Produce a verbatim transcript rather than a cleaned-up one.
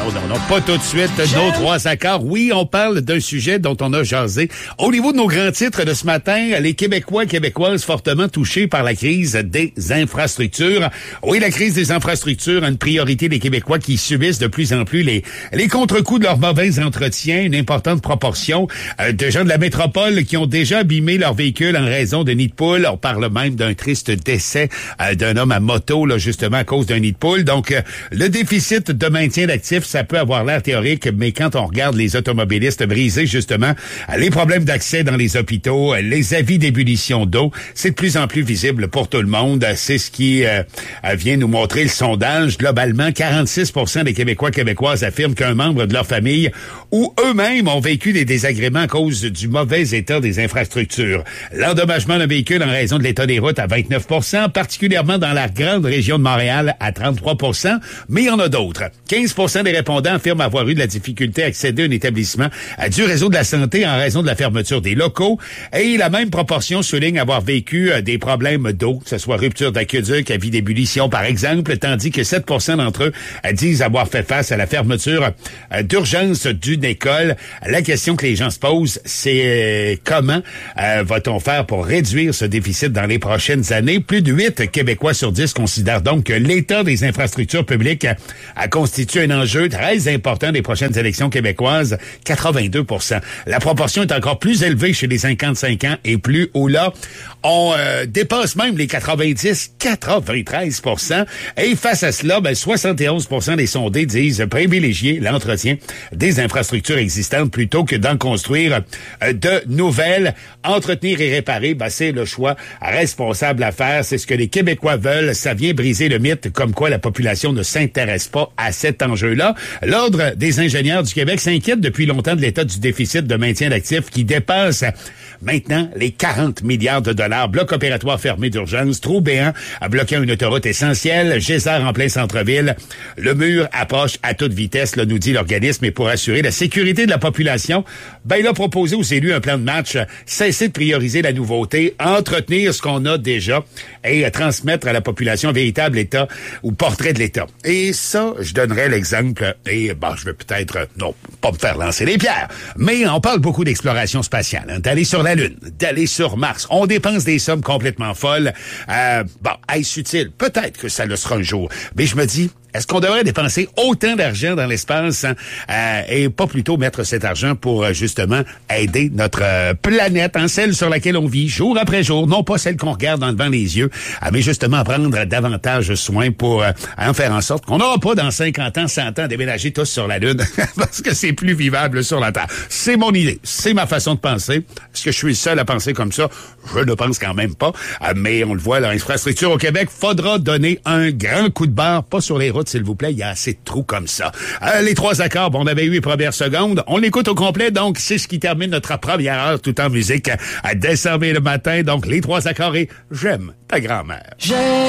non, non, non, pas tout de suite. Nos trois accords. Oui, on parle d'un sujet dont on a jasé. Au niveau de nos grands titres de ce matin, les Québécois et Québécoises fortement touchés par la crise des infrastructures. Oui, la crise des infrastructures a une priorité des Québécois qui subissent de plus en plus les, les contre-coups de leur mauvais entretien. Une importante proportion euh, de gens de la métropole qui ont déjà abîmé leur véhicule en raison de nids de poule. On parle même d'un triste décès euh, d'un homme à moto, là, justement à cause d'un nid de poule. Donc, euh, le déficit de maintien d'actifs, ça peut avoir l'air théorique, mais quand on regarde les automobilistes briser, justement, euh, les problèmes d'accès dans les hôpitaux, euh, les avis d'ébullition d'eau, c'est de plus en plus visible pour tout le monde. C'est ce qui euh, vient nous montrer le sondage. Globalement, quarante-six pour cent des Québécois québécoises affirment qu'un membre de leur famille ou eux-mêmes ont vécu des désagréments à cause du mauvais état des infrastructures. L'endommagement d'un véhicule en raison de l'état des routes à vingt-neuf pour cent, particulièrement dans la grande région de Montréal à trente-trois pour cent, mais il y en a d'autres. quinze pour cent des répondants affirment avoir eu de la difficulté à accéder à un établissement du réseau de la santé en raison de la fermeture des locaux. Et la même proportion souligne avoir vécu des problèmes d'eau, que ce soit rupture d'aqueduc, avis d'ébullition par exemple, tandis que sept pour cent d'entre eux disent avoir fait face à la fermeture d'urgence d'une école. La question que les gens se posent, c'est comment euh, va-t-on faire pour réduire ce déficit dans les prochaines années? Plus de huit Québécois sur dix considèrent donc que l'état des infrastructures publiques a, a constitué un enjeu très important des prochaines élections québécoises, quatre-vingt-deux pour cent. La proportion est encore plus élevée chez les cinquante-cinq ans et plus, où là, on euh, dépasse même les quatre-vingt-dix, quatre-vingt-treize pour cent. Et face à cela, ben, soixante et onze pour cent des sondés disent privilégier l'entretien des infrastructures existantes plutôt que d'en construire euh, de nouvelles. Entretenir et réparer, ben, c'est le choix responsable à faire. C'est ce que les Québécois veulent. Ça vient briser le mythe comme quoi la population ne s'intéresse pas à cet enjeu-là. L'Ordre des ingénieurs du Québec s'inquiète depuis longtemps de l'état du déficit de maintien d'actifs qui dépasse maintenant les quarante milliards de dollars. Bloc opératoire fermé d'urgence, trou béant à bloquer une autoroute essentielle, geyser en plein centre-ville. Le mur approche à toute vitesse, là, nous dit l'organisme, et pour assurer la sécurité de la population, ben, il a proposé aux élus un plan de match, cesser de prioriser la nouveauté, entretenir ce qu'on a déjà et transmettre à la population un véritable état ou portrait de l'État. Et ça, je donnerais l'exemple, et bon, je vais peut-être, non, pas me faire lancer les pierres, mais on parle beaucoup d'exploration spatiale, hein, d'aller sur la Lune, d'aller sur Mars. On dépense des sommes complètement folles. Euh, bon, est-ce utile? Peut-être que ça le sera un jour. Mais je me dis, est-ce qu'on devrait dépenser autant d'argent dans l'espace hein, euh, et pas plutôt mettre cet argent pour euh, justement aider notre euh, planète, hein, celle sur laquelle on vit jour après jour, non pas celle qu'on regarde en devant les yeux, euh, mais justement prendre davantage soin pour euh, en faire en sorte qu'on n'aura pas dans cinquante ans, cent ans déménager tous sur la Lune parce que c'est plus vivable sur la Terre. C'est mon idée, c'est ma façon de penser. Est-ce que je suis le seul à penser comme ça? Je ne pense quand même pas. Euh, mais on le voit, l'infrastructure au Québec, faudra donner un grand coup de barre, pas sur les routes, s'il vous plaît, il y a assez de trous comme ça. Euh, les trois accords, bon, on avait eu les premières secondes, on l'écoute au complet, donc c'est ce qui termine notre première heure tout en musique à dès le matin. Donc les trois accords et J'aime ta grand-mère.